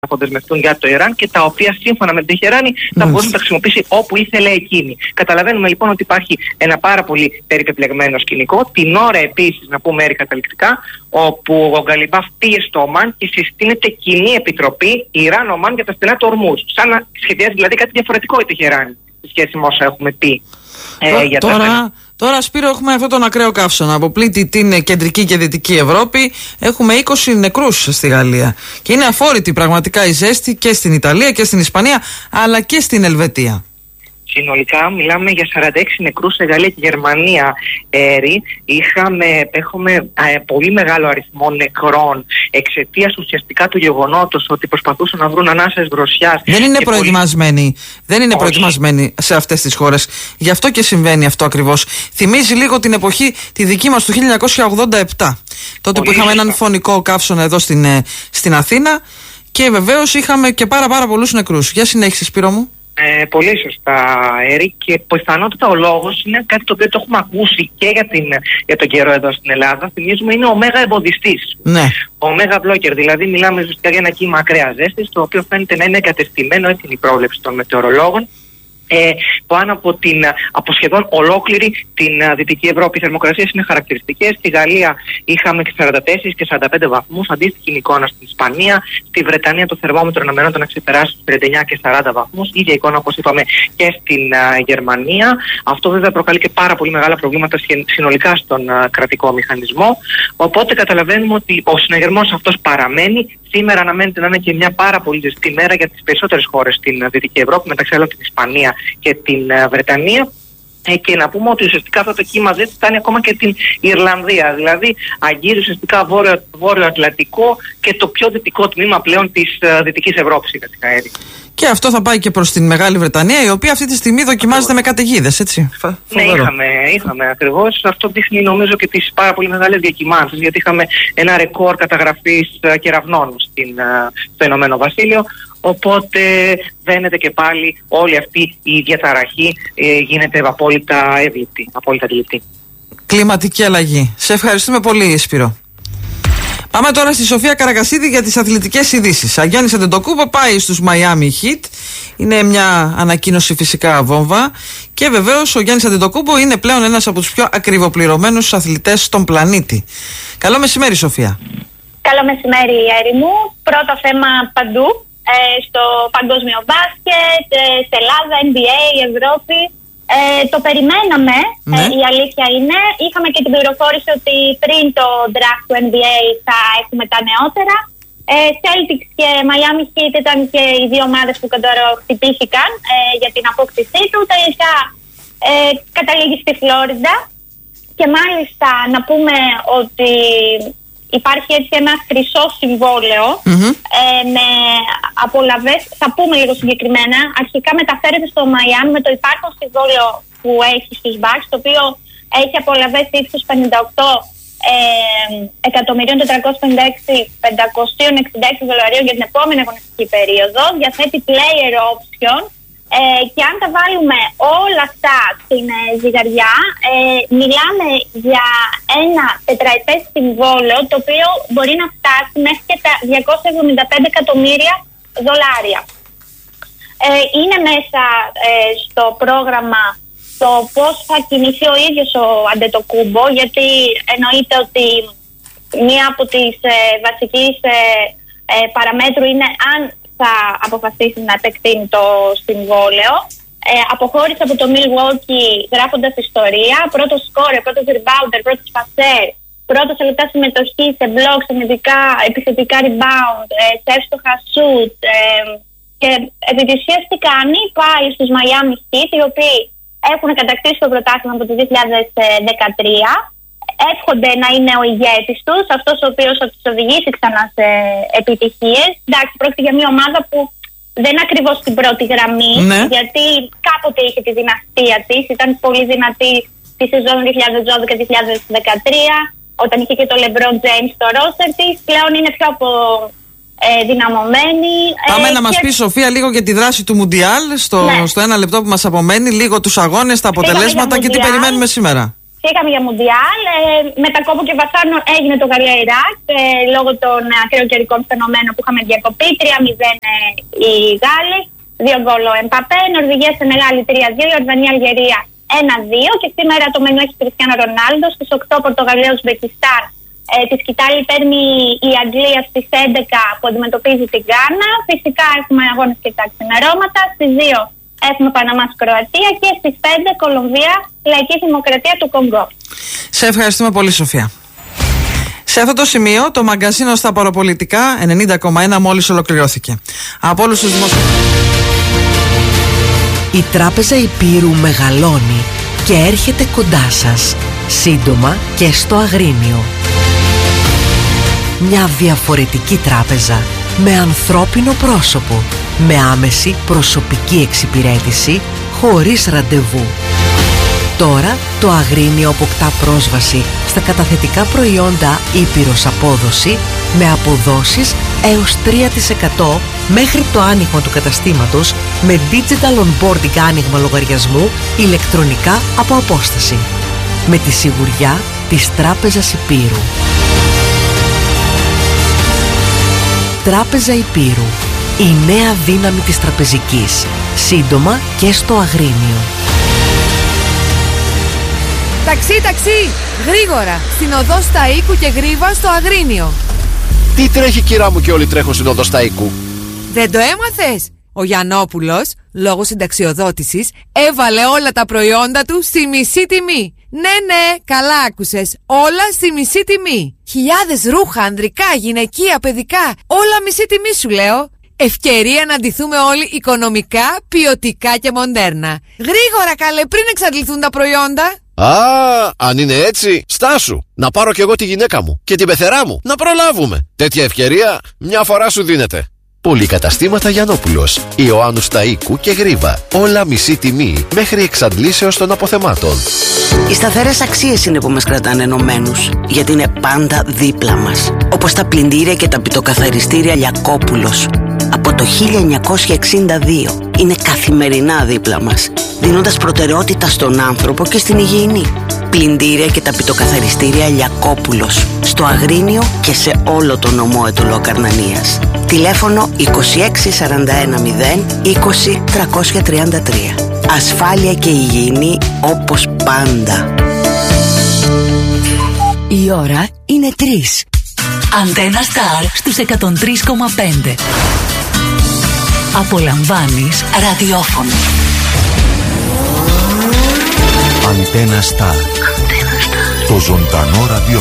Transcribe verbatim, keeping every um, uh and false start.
αποδεσμευτούν για το Ιράν και τα οποία σύμφωνα με την Τεχεράνη θα μπορούσε να τα χρησιμοποιήσει όπου ήθελε εκείνη. Καταλαβαίνουμε λοιπόν ότι υπάρχει ένα πάρα πολύ περίπεπλεγμένο σκηνικό. Την ώρα επίσης, να πούμε έρη καταληκτικά, όπου ο Γκαλιμπάφ πήγε στο Ομάν και συστήνεται κοινή επιτροπή Ιράν-Ομάν για τα στενά του Ορμούζ. Σαν να σχεδιάζει δηλαδή κάτι διαφορετικό η Τεχεράνη σε σχέση με όσα έχουμε πει. Ε, για τώρα, τα... τώρα, Σπύρο, έχουμε αυτόν τον ακραίο καύσωνα. Αποπλήττει την κεντρική και δυτική Ευρώπη. Έχουμε είκοσι νεκρούς στη Γαλλία. Και είναι αφόρητη πραγματικά η ζέστη και στην Ιταλία και στην Ισπανία, αλλά και στην Ελβετία. Συνολικά μιλάμε για σαράντα έξι νεκρούς σε Γαλλία και Γερμανία. Έρη, είχαμε, έχουμε ε, πολύ μεγάλο αριθμό νεκρών εξαιτίας ουσιαστικά του γεγονότος ότι προσπαθούσαν να βρουν ανάσες δροσιάς. Δεν είναι προετοιμασμένοι. Πολύ... Δεν είναι προετοιμασμένοι σε αυτές τις χώρες. Γι' αυτό και συμβαίνει αυτό ακριβώς. Θυμίζει λίγο την εποχή τη δική μας του χίλια εννιακόσια ογδόντα επτά. Τότε πολύ που είχαμε έναν φωνικό καύσωνα εδώ στην, στην Αθήνα και βεβαίως είχαμε και πάρα πάρα πολλούς νεκρούς. Για συνέχισε, Σπύρο μου. Ε, πολύ σωστά, Έρη, και πιθανότατα ο λόγος είναι κάτι το οποίο το έχουμε ακούσει και για, την, για τον καιρό εδώ στην Ελλάδα. Θυμίζουμε, είναι ο μέγα εμποδιστής. Ναι. Ο μέγα μπλόκερ, δηλαδή μιλάμε ουσιαστικά για ένα κύμα ακραία ζέστη, το οποίο φαίνεται να είναι εγκατεστημένο, έτσι είναι η πρόβλεψη των μετεωρολόγων, ε, πάνω από, την, από σχεδόν ολόκληρη την uh, Δυτική Ευρώπη. Οι θερμοκρασίες είναι χαρακτηριστικές. Στη Γαλλία είχαμε και σαράντα τέσσερις και σαράντα πέντε βαθμούς, αντίστοιχη εικόνα στην Ισπανία. Στη Βρετανία το θερμόμετρο αναμένεται να ξεπεράσει τους τριάντα εννιά και σαράντα βαθμούς. Ίδια εικόνα, όπως είπαμε, και στην uh, Γερμανία. Αυτό βέβαια προκαλεί και πάρα πολύ μεγάλα προβλήματα συνολικά στον uh, κρατικό μηχανισμό. Οπότε καταλαβαίνουμε ότι ο συναγερμός αυτός παραμένει. Σήμερα αναμένεται να είναι και μια πάρα πολύ ζεστή μέρα για τις περισσότερες χώρες στην Δυτική Ευρώπη, μεταξύ άλλων την Ισπανία και την Βρετανία. Ε, και να πούμε ότι ουσιαστικά αυτό το κύμα ζέστη φτάνει ακόμα και την Ιρλανδία. Δηλαδή αγγίζει ουσιαστικά βόρειο, βόρειο Ατλαντικό και το πιο δυτικό τμήμα πλέον της uh, Δυτικής Ευρώπης. Και αυτό θα πάει και προς την Μεγάλη Βρετανία, η οποία αυτή τη στιγμή δοκιμάζεται με καταιγίδες, έτσι. Ναι, είχαμε, είχαμε ακριβώς. Αυτό δείχνει νομίζω και τις πάρα πολύ μεγάλες διακυμάνσεις, γιατί είχαμε ένα ρεκόρ καταγραφής uh, κεραυνών στην, uh, στο Ηνωμένο Βασίλειο. Οπότε βαίνεται και πάλι όλη αυτή η διαταραχή ε, γίνεται απόλυτα εύληπτη, απόλυτα αντιληπτή. Κλιματική αλλαγή. Σε ευχαριστούμε πολύ, Σπύρο. Πάμε τώρα στη Σοφία Καρακασίδη για τις αθλητικές ειδήσεις. Ο Γιάννης Αντετοκούμπο πάει στους Miami Heat. Είναι μια ανακοίνωση φυσικά βόμβα. Και βεβαίως ο Γιάννης Αντετοκούμπο είναι πλέον ένας από τους πιο ακριβοπληρωμένους αθλητές στον πλανήτη. Καλό μεσημέρι, Σοφία. Καλό μεσημέρι, Έρη μου. Πρώτο θέμα παντού. Ε, στο παγκόσμιο μπάσκετ, ε, σε Ελλάδα, N B A, Ευρώπη. Ε, το περιμέναμε, ναι. ε, η αλήθεια είναι. Είχαμε και την πληροφόρηση ότι πριν το draft του N B A θα έχουμε τα νεότερα. Ε, Celtics και Miami Heat ήταν και οι δύο ομάδες που χτυπήθηκαν ε, για την απόκτησή του. Τελικά ε, καταλήγει στη Φλόριντα. Και μάλιστα να πούμε ότι υπάρχει έτσι ένα χρυσό συμβόλαιο mm-hmm. ε, με απολαβές, θα πούμε λίγο συγκεκριμένα. Αρχικά μεταφέρεται στο Μαϊάμι με το υπάρχον συμβόλαιο που έχει στους Bucks, το οποίο έχει απολαβές ύψους πενήντα οκτώ εκατομμυρίων τετρακόσιες πενήντα έξι χιλιάδες πεντακόσια εξήντα έξι δολαρίων για την επόμενη αγωνιστική περίοδο. Διαθέτει player option. Ε, και αν τα βάλουμε όλα αυτά στην ε, ζυγαριά, ε, μιλάμε για ένα τετραετές συμβόλαιο το οποίο μπορεί να φτάσει μέχρι και τα διακόσια εβδομήντα πέντε εκατομμύρια δολάρια. Ε, είναι μέσα ε, στο πρόγραμμα το πώς θα κινηθεί ο ίδιος ο Αντετοκούμπο, γιατί εννοείται ότι μία από τις ε, βασικές ε, ε, παραμέτρου είναι αν θα αποφασίσει να επεκτείνει το συμβόλαιο. Ε, αποχώρησε από το Milwaukee γράφοντας ιστορία. Πρώτος σκόρερ, πρώτος rebounder, πρώτος passer, πρώτος σε λεπτά συμμετοχή σε blocks, σε επιθετικά rebound, ε, σε εύστοχα shoot. Ε, και επί της ουσίας τι κάνει, πάει στους Miami Heat, οι οποίοι έχουν κατακτήσει το πρωτάθλημα από το δύο χιλιάδες δεκατρία. Εύχονται να είναι ο ηγέτης τους, αυτός ο οποίος θα τους οδηγήσει ξανά σε επιτυχίες. Εντάξει, πρόκειται για μια ομάδα που δεν είναι ακριβώς στην πρώτη γραμμή, ναι. γιατί κάποτε είχε τη δυναστεία της, ήταν πολύ δυνατή τη σεζόν δύο χιλιάδες δώδεκα δύο χιλιάδες δεκατρία, όταν είχε και το LeBron James στο roster της. Πλέον είναι πιο από ε, δυναμωμένη. Πάμε ε, να μας και... πει, Σοφία, λίγο για τη δράση του Μουντιάλ στο, ναι. στο ένα λεπτό που μας απομένει, λίγο τους αγώνες, τα αποτελέσματα και τι περιμένουμε σήμερα. πήγαμε για Μουντιάλ. Ε, με τα κόπο και βασάνο έγινε το Γαλλία-Ιράκ ε, λόγω των ακραιοκαιρικών φαινομένων που είχαμε διακοπεί. τρία μηδέν ε, οι Γάλλοι, δύο γκολ ο Εμπαπέ. Νορβηγία σε μεγάλη τρία δύο, Ιορδανία-Αλγερία ένα δύο. Και σήμερα το μενού έχει Κριστιάνο Ρονάλντο. Στις οκτώ Πορτογαλία-Ουσμπεκιστάν. Ε, τη σκητάλη παίρνει η Αγγλία στις έντεκα που αντιμετωπίζει την Γκάνα. Φυσικά έχουμε αγώνες και τα ξημερώματα. Στις δύο έχουμε Παναμάς Κροατία και στις πέντε Κολομβία Λαϊκή Δημοκρατία του Κονγκό. Σε ευχαριστούμε πολύ, Σοφία. Σε αυτό το σημείο το μαγκαζίνο στα παραπολιτικά ενενήντα κόμμα ένα μόλις ολοκληρώθηκε. Από όλους τους δημοσιογράφους. Η Τράπεζα Υπήρου μεγαλώνει και έρχεται κοντά σας, σύντομα και στο Αγρίνιο. Μια διαφορετική τράπεζα με ανθρώπινο πρόσωπο, με άμεση προσωπική εξυπηρέτηση, χωρίς ραντεβού. Τώρα το Αγρίνιο αποκτά πρόσβαση στα καταθετικά προϊόντα Ήπειρος Απόδοση με αποδόσεις έως τρία τοις εκατό μέχρι το άνοιγμα του καταστήματος με digital onboarding άνοιγμα λογαριασμού ηλεκτρονικά από απόσταση. Με τη σιγουριά της Τράπεζας Υπήρου. Τράπεζα Υπήρου. Η νέα δύναμη της τραπεζικής. Σύντομα και στο Αγρίνιο. Ταξί, ταξί! Γρήγορα! Στην οδό Σταΐκου και Γρίβα στο Αγρίνιο. Τι τρέχει, κυρά μου, και όλοι τρέχουν στην οδό Σταΐκου? Δεν το έμαθες? Ο Γιαννόπουλος, λόγω συνταξιοδότησης, έβαλε όλα τα προϊόντα του στη μισή τιμή. Ναι, ναι, καλά άκουσες. Όλα στη μισή τιμή. Χιλιάδες ρούχα, ανδρικά, γυναικεία, παιδικά. Όλα μισή τιμή σου λέω. Ευκαιρία να ντυθούμε όλοι οικονομικά, ποιοτικά και μοντέρνα. Γρήγορα καλέ, πριν εξαντληθούν τα προϊόντα. Α, αν είναι έτσι, στάσου. Να πάρω κι εγώ τη γυναίκα μου και την πεθερά μου. Να προλάβουμε. Τέτοια ευκαιρία μια φορά σου δίνεται. Πολυκαταστήματα Γιαννόπουλος, Ιωάννου Σταΐκου και Γρίβα. Όλα μισή τιμή μέχρι εξαντλήσεως των αποθεμάτων. Οι σταθερές αξίες είναι που μας κρατάνε ενωμένους, γιατί είναι πάντα δίπλα μας. Όπως τα πλυντήρια και τα πιτοκαθαριστήρια Λιακόπουλος. Από το χίλια εννιακόσια εξήντα δύο είναι καθημερινά δίπλα μας, δίνοντας προτεραιότητα στον άνθρωπο και στην υγιεινή. Πλυντήρια και τα πιτοκαθαριστήρια Λιακόπουλος, στο Αγρίνιο και σε όλο το νομό Αιτωλό-Καρνανίας. Τηλέφωνο είκοσι έξι σαράντα ένα μηδέν είκοσι τριακόσια τριάντα τρία. Ασφάλεια και υγιεινή όπως πάντα. Η ώρα είναι τρεις. Αντένα Star στους εκατόν τρία κόμμα πέντε. Απολαμβάνεις ραδιόφωνο. Αντένα Star. Το ζωντανό ραδιόφωνο.